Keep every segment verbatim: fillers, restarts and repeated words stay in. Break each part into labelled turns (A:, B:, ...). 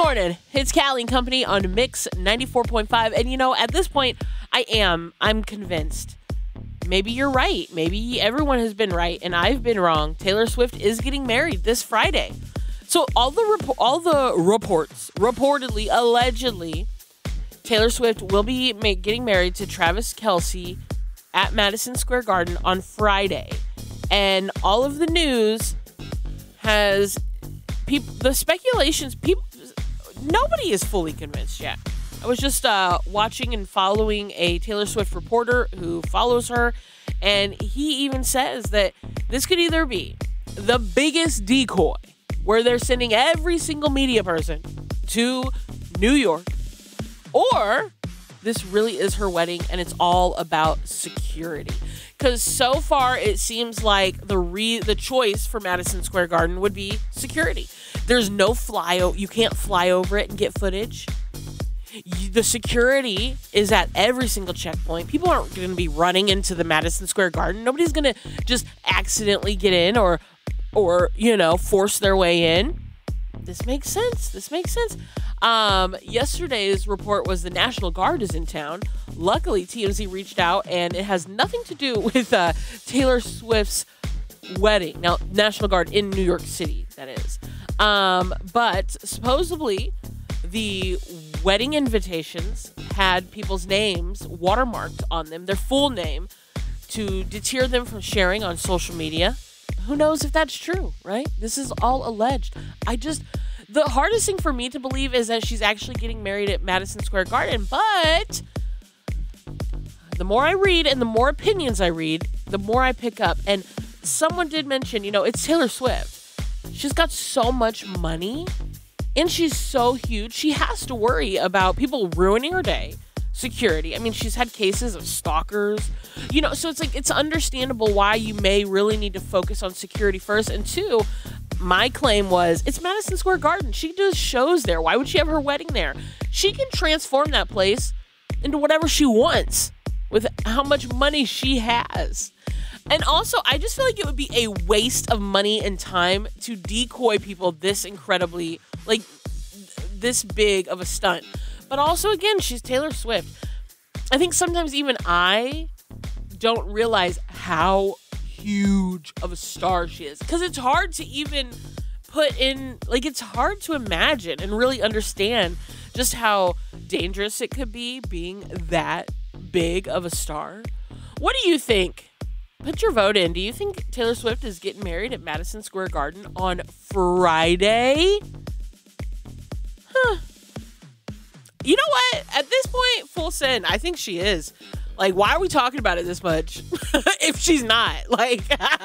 A: morning. It's Callie and Company on Mix ninety-four point five. And, you know, at this point, I am. I'm convinced. Maybe you're right. Maybe everyone has been right, and I've been wrong. Taylor Swift is getting married this Friday. So all the rep- all the reports, reportedly, allegedly, Taylor Swift will be ma- getting married to Travis Kelce at Madison Square Garden on Friday. And all of the news has... People, the speculations, people, nobody is fully convinced yet. I was just uh, watching and following a Taylor Swift reporter who follows her, and he even says that this could either be the biggest decoy, where they're sending every single media person to New York, or this really is her wedding, and it's all about security. Because so far, it seems like the re- the choice for Madison Square Garden would be security. There's no fly o- you can't fly over it and get footage. You, the security is at every single checkpoint. People aren't going to be running into the Madison Square Garden. Nobody's going to just accidentally get in or, or you know, force their way in. This makes sense. This makes sense. Um, yesterday's report was the National Guard is in town. Luckily, T M Z reached out, and it has nothing to do with uh, Taylor Swift's wedding. Now, National Guard in New York City, that is. Um, but supposedly, the wedding invitations had people's names watermarked on them, their full name, to deter them from sharing on social media. Who knows if that's true, right? This is all alleged. I just... The hardest thing for me to believe is that she's actually getting married at Madison Square Garden, but the more I read and the more opinions I read, the more I pick up. And someone did mention, you know, it's Taylor Swift. She's got so much money, and she's so huge. She has to worry about people ruining her day, security. I mean, she's had cases of stalkers, you know, so it's like, it's understandable why you may really need to focus on security first. And two, my claim was, it's Madison Square Garden. She does shows there. Why would she have her wedding there? She can transform that place into whatever she wants with how much money she has. And also, I just feel like it would be a waste of money and time to decoy people this incredibly, like, this big of a stunt. But also, again, she's Taylor Swift. I think sometimes even I don't realize how huge of a star she is, because it's hard to even put in, like, it's hard to imagine and really understand just how dangerous it could be being that big of a star. What do you think? Put your vote in. Do you think Taylor Swift is getting married at Madison Square Garden on Friday? Huh. You know what? At this point, full send. I think she is. Like, why are we talking about it this much if she's not? Like,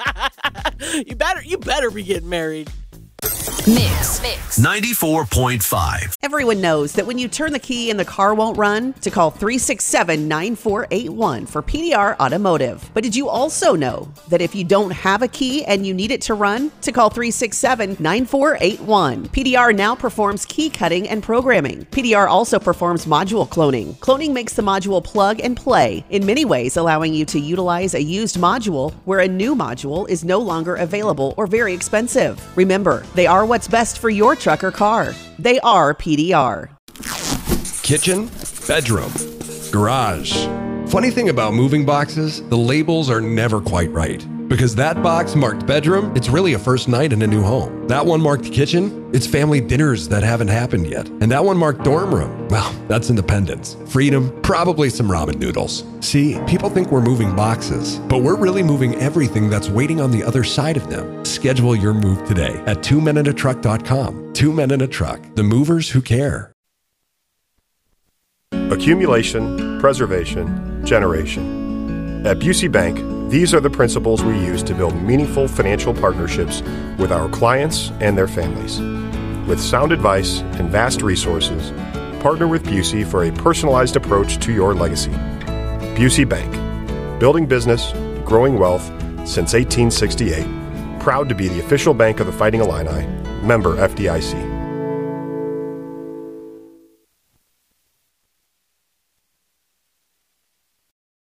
A: you better you better be getting married.
B: Mix. Mix. ninety-four point five.
C: Everyone knows that when you turn the key and the car won't run, to call three six seven, nine four eight one for P D R Automotive. But did you also know that if you don't have a key and you need it to run, to call three six seven, nine four eight one. P D R now performs key cutting and programming. P D R also performs module cloning. Cloning makes the module plug and play, in many ways allowing you to utilize a used module where a new module is no longer available or very expensive. Remember, they are what's best for your truck or car. They are P D R.
D: Kitchen, bedroom, garage. Funny thing about moving boxes, the labels are never quite right. Because that box marked bedroom, it's really a first night in a new home. That one marked kitchen, it's family dinners that haven't happened yet. And that one marked dorm room, well, that's independence. Freedom, probably some ramen noodles. See, people think we're moving boxes, but we're really moving everything that's waiting on the other side of them. Schedule your move today at two men in a truck dot com. Two Men in a Truck, the movers who care.
E: Accumulation, preservation, generation. At Busey Bank, these are the principles we use to build meaningful financial partnerships with our clients and their families. With sound advice and vast resources, partner with Busey for a personalized approach to your legacy. Busey Bank, building business, growing wealth since eighteen sixty-eight. Proud to be the official bank of the Fighting Illini. Member F D I C.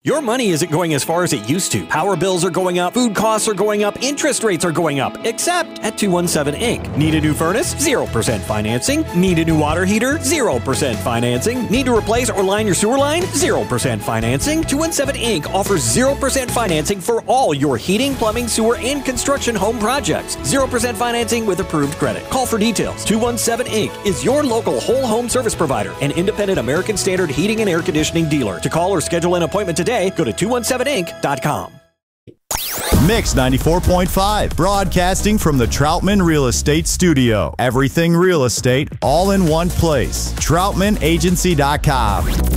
F: Your money isn't going as far as it used to. Power bills are going up, food costs are going up, interest rates are going up, except at two one seven Incorporated. Need a new furnace? zero percent financing. Need a new water heater? zero percent financing. Need to replace or line your sewer line? zero percent financing. two one seven Incorporated offers zero percent financing for all your heating, plumbing, sewer, and construction home projects. zero percent financing with approved credit. Call for details. two one seven Incorporated is your local whole home service provider and independent American Standard heating and air conditioning dealer. To call or schedule an appointment today, go to two one seven inc dot com.
G: Mix ninety-four point five, broadcasting from the Troutman Real Estate Studio. Everything real estate, all in one place. troutman agency dot com.